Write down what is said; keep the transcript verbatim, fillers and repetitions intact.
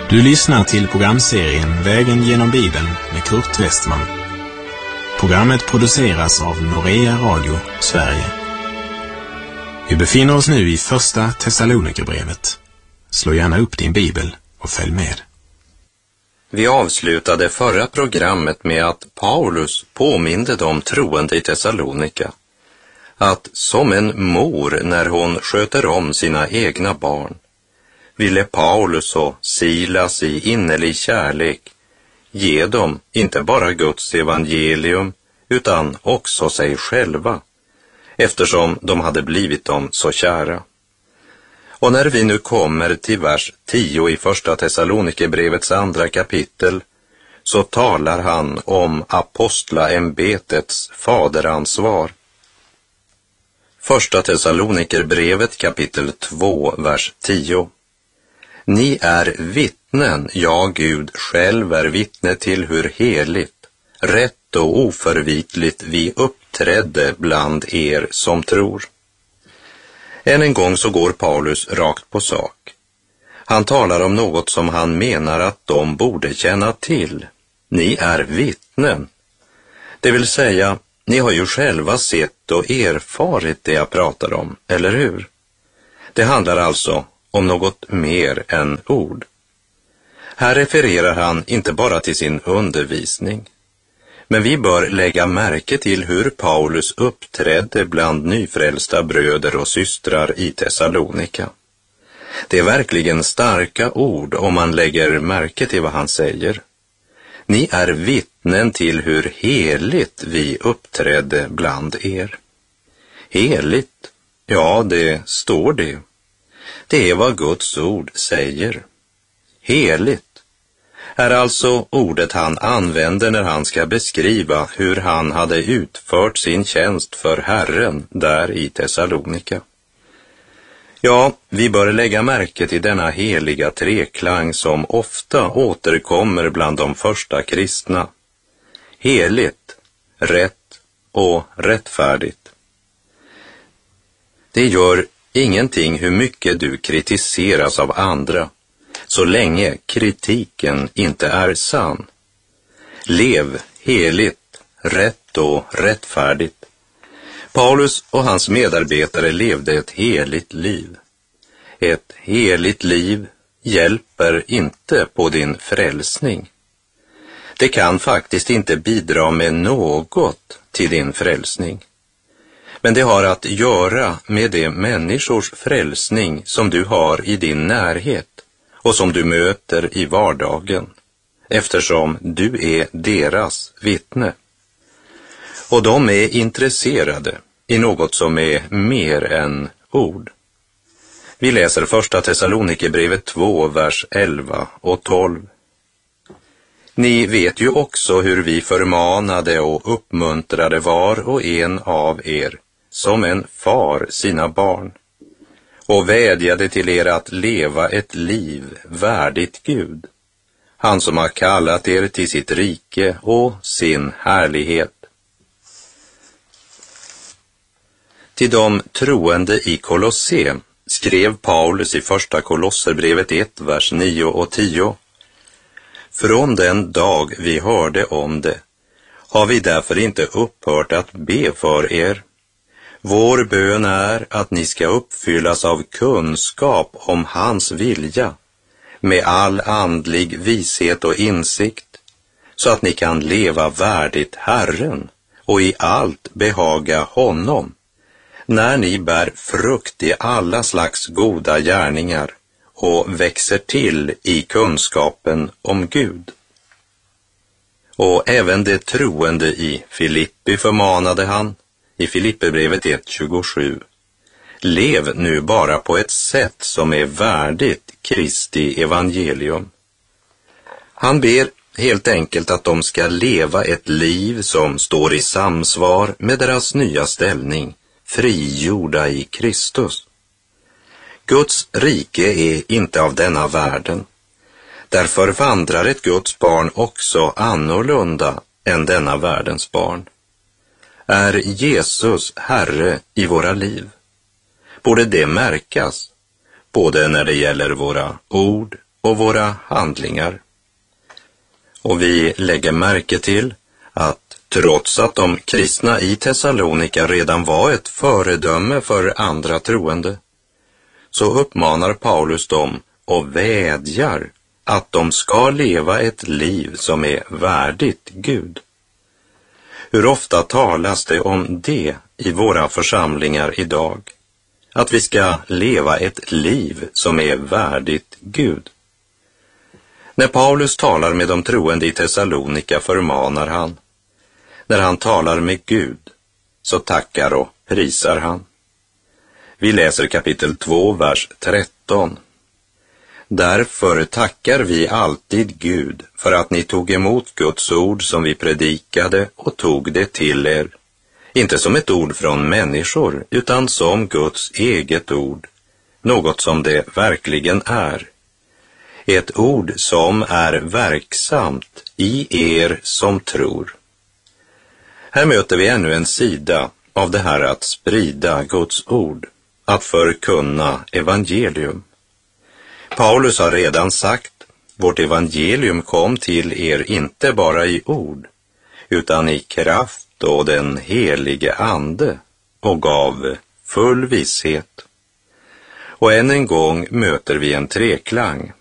Du lyssnar till programserien Vägen genom Bibeln med Kurt Westman. Programmet produceras av Norea Radio, Sverige. Vi befinner oss nu i första Thessalonikerbrevet. Slå gärna upp din bibel och följ med. Vi avslutade förra programmet med att Paulus påminde de troende i Thessalonika att som en mor när hon sköter om sina egna barn ville Paulus och Silas i innerlig kärlek ge dem inte bara Guds evangelium utan också sig själva, eftersom de hade blivit dem så kära. Och när vi nu kommer till vers tio i första Thessalonikerbrevets andra kapitel så talar han om apostlaämbetets faderansvar. Första Thessalonikerbrevet kapitel två, vers tio. Ni är vittnen, ja Gud själv är vittne till hur heligt, rätt och oförvitligt vi uppträdde bland er som tror. Än en gång så går Paulus rakt på sak. Han talar om något som han menar att de borde känna till. Ni är vittnen. Det vill säga, ni har ju själva sett och erfarit det jag pratar om, eller hur? Det handlar alltså om något mer än ord. Här refererar han inte bara till sin undervisning, men vi bör lägga märke till hur Paulus uppträdde bland nyfrälsta bröder och systrar i Thessalonika. Det är verkligen starka ord om man lägger märke till vad han säger. Ni är vittnen till hur heligt vi uppträdde bland er. Heligt, ja det står det. Det är vad Guds ord säger. Heligt är alltså ordet han använder när han ska beskriva hur han hade utfört sin tjänst för Herren där i Thessalonika. Ja, vi bör lägga märke till denna heliga treklang som ofta återkommer bland de första kristna. Heligt, rätt och rättfärdigt. Det gör ingenting hur mycket du kritiseras av andra, så länge kritiken inte är sann. Lev heligt, rätt och rättfärdigt. Paulus och hans medarbetare levde ett heligt liv. Ett heligt liv hjälper inte på din frälsning. Det kan faktiskt inte bidra med något till din frälsning. Men det har att göra med de människors frälsning som du har i din närhet och som du möter i vardagen, eftersom du är deras vittne. Och de är intresserade i något som är mer än ord. Vi läser första Thessalonikerbrevet två, vers elva och tolv. Ni vet ju också hur vi förmanade och uppmuntrade var och en av er som en far sina barn och vädjade till er att leva ett liv värdigt Gud, han som har kallat er till sitt rike och sin härlighet. Till de troende i Kolosse skrev Paulus i första Kolosserbrevet ett, vers nio och tio. Från den dag vi hörde om det har vi därför inte upphört att be för er. Vår bön är att ni ska uppfyllas av kunskap om hans vilja, med all andlig vishet och insikt, så att ni kan leva värdigt Herren och i allt behaga honom, när ni bär frukt i alla slags goda gärningar och växer till i kunskapen om Gud. Och även det troende i Filippi förmanade han i Filipperbrevet ett tjugosju. Lev nu bara på ett sätt som är värdigt Kristi evangelium. Han ber helt enkelt att de ska leva ett liv som står i samsvar med deras nya ställning, frigjorda i Kristus. Guds rike är inte av denna världen. Därför vandrar ett Guds barn också annorlunda än denna världens barn. Är Jesus Herre i våra liv? Borde det märkas, både när det gäller våra ord på våra handlingar. Och vi lägger märke till att trots att de kristna i Thessalonika redan var ett föredöme för andra troende, så uppmanar Paulus dem och vädjar att de ska leva ett liv som är värdigt Gud. Hur ofta talas det om det i våra församlingar idag? Att vi ska leva ett liv som är värdigt Gud. När Paulus talar med de troende i Thessalonika förmanar han. När han talar med Gud så tackar och prisar han. Vi läser kapitel två, vers tretton. Därför tackar vi alltid Gud för att ni tog emot Guds ord som vi predikade och tog det till er. Inte som ett ord från människor, utan som Guds eget ord, något som det verkligen är. Ett ord som är verksamt i er som tror. Här möter vi ännu en sida av det här att sprida Guds ord, att förkunna evangelium. Paulus har redan sagt, vårt evangelium kom till er inte bara i ord, utan i kraft och den helige ande och gav full visshet. Och än en gång möter vi en treklang.